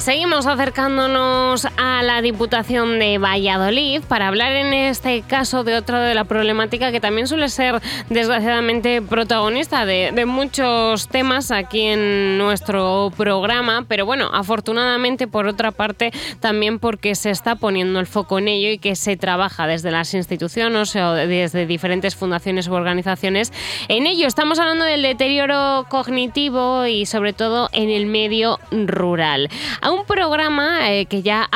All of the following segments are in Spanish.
Seguimos acercándonos a la Diputación de Valladolid para hablar en este caso de otra de la problemática que también suele ser desgraciadamente protagonista de muchos temas aquí en nuestro programa, pero bueno, afortunadamente por otra parte también porque se está poniendo el foco en ello y que se trabaja desde las instituciones o desde diferentes fundaciones u organizaciones en ello. Estamos hablando del deterioro cognitivo y sobre todo en el medio rural. A un programa que ya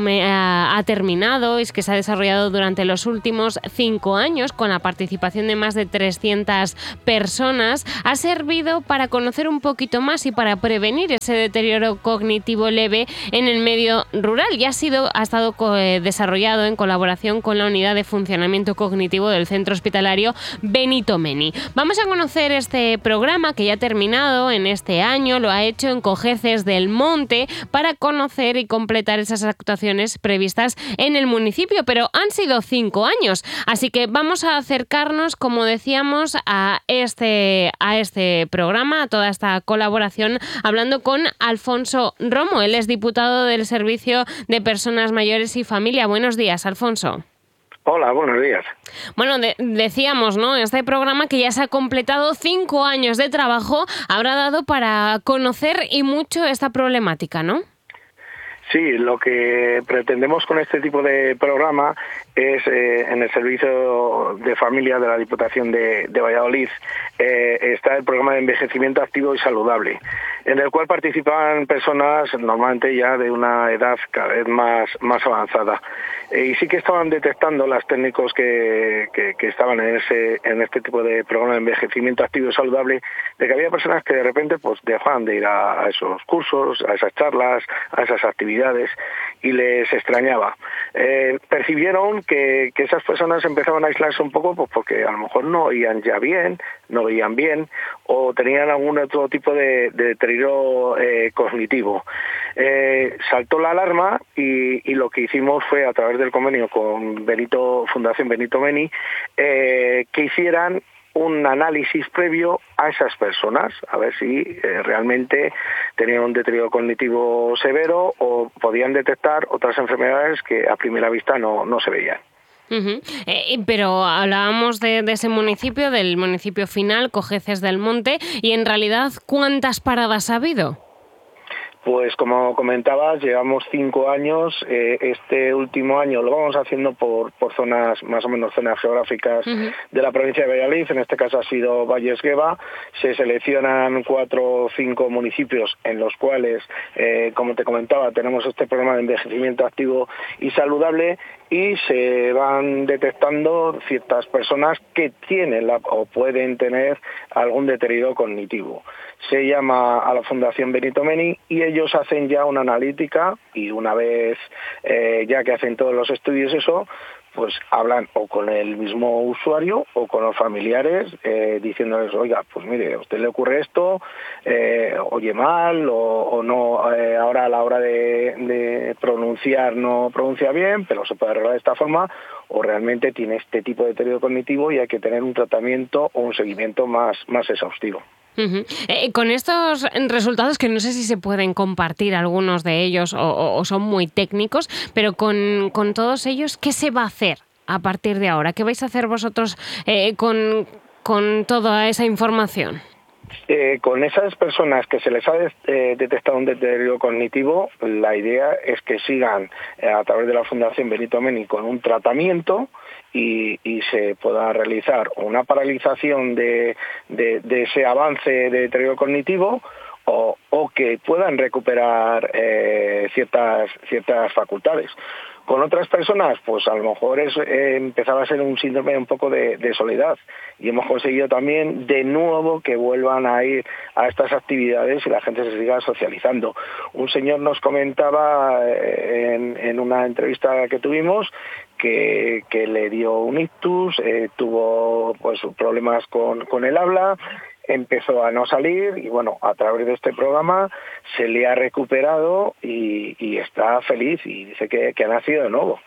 ha terminado y que se ha desarrollado durante los últimos 5 años con la participación de más de 300 personas, ha servido para conocer un poquito más y para prevenir ese deterioro cognitivo leve en el medio rural y ha estado desarrollado en colaboración con la Unidad de Funcionamiento Cognitivo del Centro Hospitalario Benito Meni. Vamos a conocer este programa que ya ha terminado en este año, lo ha hecho en Cojeces del Monte para conocer y completar esas actuaciones previstas en el municipio, pero han sido 5 años, así que vamos a acercarnos, como decíamos, a este programa, a toda esta colaboración, hablando con Alfonso Romo. Él es diputado del Servicio de Personas Mayores y Familia. Buenos días, Alfonso. Hola, buenos días. Bueno, decíamos, ¿no? Este programa que ya se ha completado 5 años de trabajo habrá dado para conocer y mucho esta problemática, ¿no? Sí, lo que pretendemos con este tipo de programa es, en el Servicio de Familia de la Diputación de Valladolid, está el programa de envejecimiento activo y saludable, en el cual participan personas normalmente ya de una edad cada vez más avanzada. Y sí que estaban detectando las técnicos que estaban en este tipo de programa de envejecimiento activo y saludable, de que había personas que de repente pues dejaban de ir a esos cursos, a esas charlas, a esas actividades, y les extrañaba. Percibieron que esas personas empezaban a aislarse un poco pues porque a lo mejor no oían ya bien, no veían bien o tenían algún otro tipo de deterioro cognitivo. Saltó la alarma y lo que hicimos fue, a través del convenio con Fundación Benito Meni, que hicieran un análisis previo a esas personas, a ver si realmente tenían un deterioro cognitivo severo o podían detectar otras enfermedades que a primera vista no se veían. Uh-huh. Pero hablábamos de ese municipio, del municipio final, Cojeces del Monte, y en realidad, ¿cuántas paradas ha habido? Pues como comentabas, llevamos 5 años. Este último año lo vamos haciendo por zonas, más o menos zonas geográficas de la provincia de Valladolid. En este caso ha sido Valles Gueva. Se seleccionan 4 o 5 municipios en los cuales, como te comentaba, tenemos este programa de envejecimiento activo y saludable y se van detectando ciertas personas que tienen o pueden tener algún deterioro cognitivo. Se llama a la Fundación Benito Meni y ellos hacen ya una analítica y una vez ya que hacen todos los estudios pues hablan o con el mismo usuario o con los familiares diciéndoles, oiga, pues mire, a usted le ocurre esto, oye mal o no, ahora a la hora de pronunciar no pronuncia bien, pero se puede arreglar de esta forma, o realmente tiene este tipo de deterioro cognitivo y hay que tener un tratamiento o un seguimiento más exhaustivo. Uh-huh. Con estos resultados, que no sé si se pueden compartir algunos de ellos o son muy técnicos, pero con todos ellos, ¿qué se va a hacer a partir de ahora? ¿Qué vais a hacer vosotros con toda esa información? Con esas personas que se les ha detectado un deterioro cognitivo, la idea es que sigan a través de la Fundación Benito Meni con un tratamiento y se pueda realizar una paralización de ese avance de deterioro cognitivo o que puedan recuperar ciertas facultades. Con otras personas, pues a lo mejor empezaba a ser un síndrome un poco de soledad y hemos conseguido también de nuevo que vuelvan a ir a estas actividades y la gente se siga socializando. Un señor nos comentaba en una entrevista que tuvimos que le dio un ictus, tuvo pues problemas con el habla, empezó a no salir y bueno, a través de este programa se le ha recuperado y está feliz y dice que ha nacido de nuevo.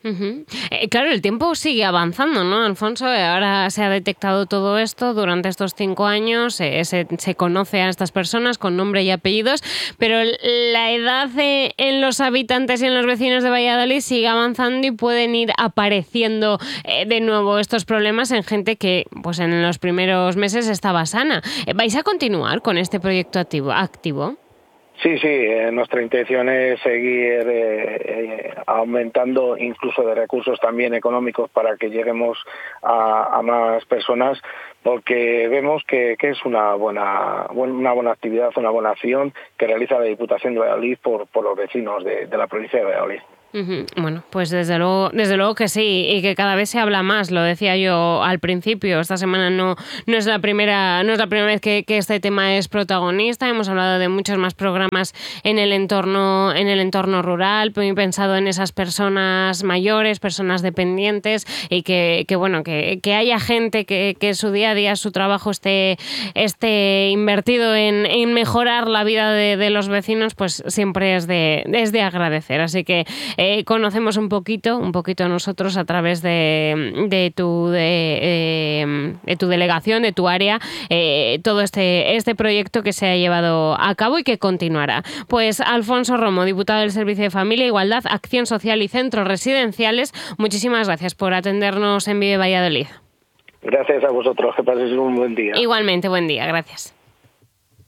Claro, el tiempo sigue avanzando, ¿no, Alfonso? Ahora se ha detectado todo esto durante estos 5 años, se conoce a estas personas con nombre y apellidos, pero la edad en los habitantes y en los vecinos de Valladolid sigue avanzando y pueden ir apareciendo de nuevo estos problemas en gente que pues en los primeros meses estaba sana. ¿Vais a continuar con este proyecto activo? Sí, nuestra intención es seguir aumentando incluso de recursos también económicos para que lleguemos a más personas, porque vemos que es una buena actividad, una buena acción que realiza la Diputación de Valladolid por los vecinos de la provincia de Valladolid. Bueno, pues desde luego que sí, y que cada vez se habla más. Lo decía yo al principio. Esta semana no es la primera vez que este tema es protagonista. Hemos hablado de muchos más programas en el entorno rural. He pensado en esas personas mayores, personas dependientes, y que haya gente que su día a día, su trabajo esté invertido en mejorar la vida de los vecinos, pues siempre es de agradecer. Así que conocemos un poquito nosotros a través de tu delegación, de tu área, todo este proyecto que se ha llevado a cabo y que continuará. Pues Alfonso Romo, diputado del Servicio de Familia, Igualdad, Acción Social y Centros Residenciales, muchísimas gracias por atendernos en Vive Valladolid. Gracias a vosotros, que paséis un buen día. Igualmente, buen día, gracias.